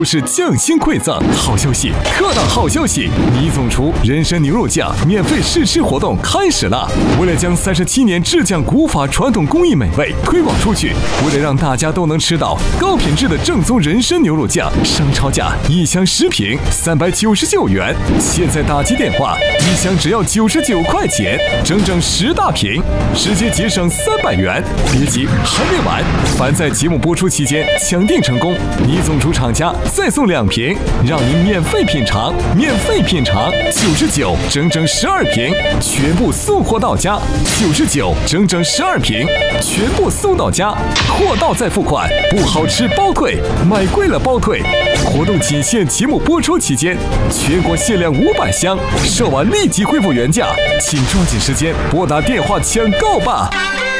是匠心馈赠，好消息，特大好消息！倪总厨人参牛肉酱免费试吃活动开始了！为了将37年制酱古法传统工艺美味推广出去，为了让大家都能吃到高品质的正宗人参牛肉酱，商超价1箱10瓶399元，现在打击电话，1箱只要99块钱，整整10大瓶，直接节省300元！别急，还没完！凡在节目播出期间抢订成功，倪总厨厂家再送2瓶，让您免费品尝，99，整整12瓶，全部送货到家，99，整整12瓶，全部送到家，货到再付款，不好吃包退，买贵了包退。活动仅限节目播出期间，全国限量500箱，售完立即恢复原价，请抓紧时间拨打电话抢购吧。